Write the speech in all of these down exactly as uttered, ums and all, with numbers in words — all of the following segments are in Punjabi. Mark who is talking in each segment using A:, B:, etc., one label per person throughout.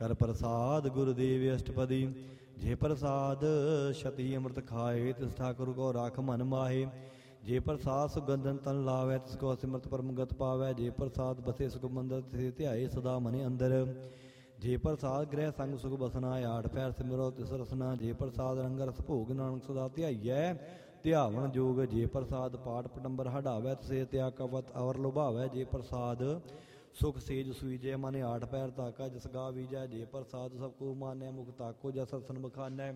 A: ਕਰ ਪ੍ਰਸਾਦ ਗੁਰਦੇਵ ਅਸ਼ਟਪਦੀ। ਜੇ ਪ੍ਰਸਾਦ ਛਤੀ ਅੰਮ੍ਰਿਤ ਖਾਏ, ਤਿਸ ਠਾਕੁਰ ਕੋ ਰਾਖ ਮਨ ਮਾਹੇ। ਜੇ ਪ੍ਰਸਾਦ ਸੁਗੰਧਨ ਤਨ ਲਾਵੈ, ਤਿਸ ਕੋ ਸਿਮਰਤ ਪਰਮਗਤ ਪਾਵੈ। ਜੇ ਪ੍ਰਸਾਦ ਬਸੇ ਸੁਖ ਮੰਦਰ, ਤਿਸੇ ਧਿਆਏ ਸਦਾ ਮਨ ਅੰਦਰ। ਜੇ ਪ੍ਰਸਾਦ ਗ੍ਰਹਿ ਸੰਗ ਸੁਖ ਬਸਨਾ, ਆਠ ਪੈਰ ਸਿਮਰੋ ਤਿਸ ਰਸਨਾ। ਜੇ ਪ੍ਰਸਾਦ ਰੰਗ ਰਸ ਭੋਗ, ਨਾਨਕ ਸਦਾ ਧਿਆਈਐ ਧਿਆਵਣ ਜੋਗ। ਜੇ ਪ੍ਰਸਾਦ ਪਾਠ ਪਟੰਬਰ ਹਟਾਵੈ, ਤਿਸੇ ਤਿਆ ਕਵਤ ਅਵਰ ਲੁਭਾਵੈ। ਜੇ ਪ੍ਰਸਾਦ ਸੁਖ ਸੇਜ ਸੁਈਜੈ, ਮਨ ਆਠ ਪੈਰ ਤਾਕਾ ਜਸ ਗਾ ਵੀਜੈ। ਜੇ ਪ੍ਰਸਾਦ ਸਭ ਕੋ ਮਾਨੈ, ਮੁਖ ਤਾਕੋ ਜਸ ਰਸਨ ਬਖਾਨੈ।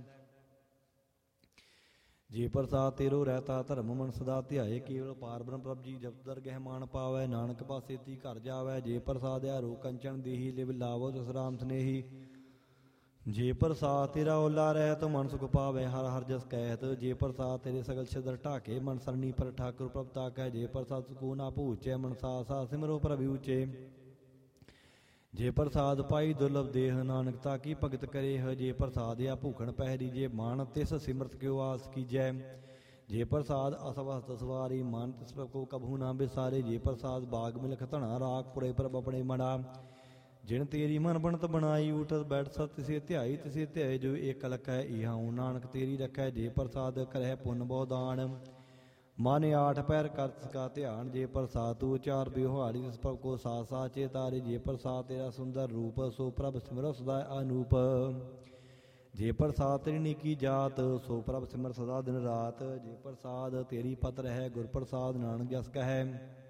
A: ਜੇ ਪ੍ਰਸਾਦ ਤੇਰੋ ਰਹਿਤਾ, ਧਰਮ ਮਨ ਸਦਾ ਧਿਆਏ। ਕੇਵਲ ਪਾਰ ਬ੍ਰਹਮ ਪ੍ਰਭ ਜੀ ਜਪਤ ਦਰਗਹਿ ਮਾਨ ਪਾਵੈ। ਨਾਨਕ ਪਾਸੇ ਤੀ ਘਰ ਜਾਵੈ। ਜੇ ਪ੍ਰਸਾਦ ਆਰੋ ਕੰਚਨ ਦੇਹੀ, ਲਿਵ ਲਾਵੋ ਤਿਸ ਰਾਮ ਸਨੇਹੀ। ਜੇ ਪ੍ਰਸਾਦ ਤੇਰਾ ਓਲਾ ਰਹਿਤ, ਮਨ ਸੁਖ ਪਾਵੈ ਹਰ ਹਰ ਜਸ ਕਹਿਤ। ਜੇ ਪ੍ਰਸਾਦ ਤੇਰੇ ਸਗਲ ਛਿਦਰ ਢਾਕੇ, ਮਨ ਸਰਣੀ ਪਰ ਠਾਕੁਰ ਪ੍ਰਭ ਤਾਕੈ। ਜੇ ਪ੍ਰਸਾਦ ਸਕੂਨ ਨਾ ਭੂਚੈ, ਮਨ ਸਾ ਸਾ ਸਿਮਰੋ ਪ੍ਰਭ ਊਚੇ। ਜੇ ਪ੍ਰਸਾਦ ਪਾਈ ਦੁਰਲਭ ਦੇਹ, ਨਾਨਕ ਤਾ ਕੀ ਭਗਤ ਕਰੇ ਹੈ। ਜੇ ਪ੍ਰਸਾਦ ਆ ਭੂਖਣ ਪਹਿਰੀ, ਜੇ ਮਾਨ ਤਿਸ ਸਿਮਰਤ ਕਿਉ ਆਸ ਕੀਜੈ। ਜੇ ਪ੍ਰਸਾਦ ਅਸਵਸਤ ਸਵਾਰੀ, ਮਨ ਤਿਸ ਪ੍ਰਭ ਕੋ ਕਬਹੂ ਨਾ ਬਿਸਾਰੇ। ਜੇ ਪ੍ਰਸਾਦ ਬਾਗ ਮਿਲਖ ਧਣਾ, ਰਾਖ ਪੁਰੇ ਪ੍ਰਭ ਆਪਣੇ ਮੜਾ। ਜਿਨ ਤੇਰੀ ਮਨ ਬਣਤ ਬਣਾਈ, ਊਟਤ ਬੈਠ ਸਤ ਤਿਸੇ ਧਿਆਈ। ਤਿਸੇ ਧਿਆਏ ਜੋ ਏਕ ਲਖੈ, ਇਹਾਉ ਨਾਨਕ ਤੇਰੀ ਰਖੈ। ਜੇ ਪ੍ਰਸਾਦ ਕਰਹਿ ਪੁੰਨ ਬਹੁ ਦਾਨ, ਮਨ ਆਠ ਪੈਰ ਕਰ ਸਕਾ ਧਿਆਨ। ਜੇ ਪ੍ਰਸਾਦ ਤੂੰ ਉਚਾਰ ਬਿਹਾਰੀ, ਤਿਸ ਪ੍ਰਭ ਕੋ ਸਾ ਸਾ ਚੇਤਾਰੇ। ਜੇ ਪ੍ਰਸਾਦ ਤੇਰਾ ਸੁੰਦਰ ਰੂਪ, ਸੋ ਪ੍ਰਭ ਸਿਮਰੋ ਸਦਾ ਅਨੂਪ। ਜੇ ਪ੍ਰਸਾਦ ਤੇਰੀ ਨੀਕੀ ਜਾਤ, ਸੋ ਪ੍ਰਭ ਸਿਮਰ ਸਦਾ ਦਿਨ ਰਾਤ। ਜੇ ਪ੍ਰਸਾਦ ਤੇਰੀ ਪਤ ਰਹਿ, ਗੁਰ ਪ੍ਰਸਾਦ ਨਾਨਕ ਜਸ ਕਹੈ।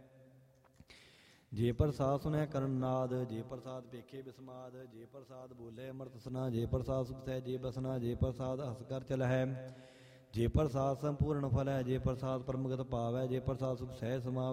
A: ਜੇ ਪ੍ਰਸਾਦ ਸੁਣੈ ਕਰਨ ਨਾਦ, ਜੇ ਪ੍ਰਸਾਦ ਵੇਖੇ ਬਿਸਮਾਦ। ਜੇ ਪ੍ਰਸਾਦ ਬੋਲੇ ਅੰਮ੍ਰਿਤ ਸਨਾ, ਜੇ ਪ੍ਰਸਾਦ ਸੁਖ ਸਹਿਜੇ ਬਸਨਾ। ਜੇ ਪ੍ਰਸਾਦ ਹਸ ਕਰ ਚਲਹਿ, ਜੇ ਪ੍ਰਸਾਦ ਸੰਪੂਰਨ ਫਲ ਹੈ। ਜੇ ਪ੍ਰਸਾਦ ਪਰਮਗਤ ਪਾਵੈ, ਜੇ ਪ੍ਰਸਾਦ ਸੁਖ ਸਹਿਜ ਸਮਾਵੈ।